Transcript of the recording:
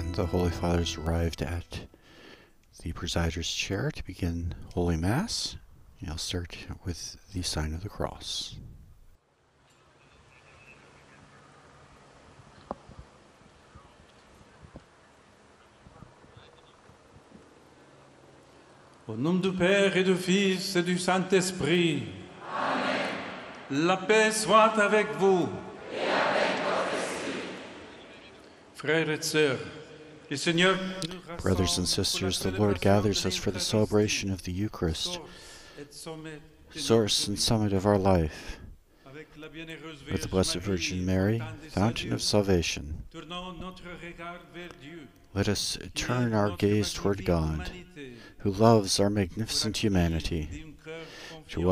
the Holy Fathers arrived at the presider's chair to begin Holy Mass. I'll start with the sign of the cross. Au nom du Père et du Fils et du Saint-Esprit. Amen. La paix soit avec vous. Et avec votre esprit. Frères et sœurs, le Seigneur Brothers and sisters, the Lord gathers us for the celebration of the Eucharist, source and summit of our life, with the Blessed Virgin Mary, fountain of salvation. Let us turn our gaze toward God, who loves our magnificent humanity,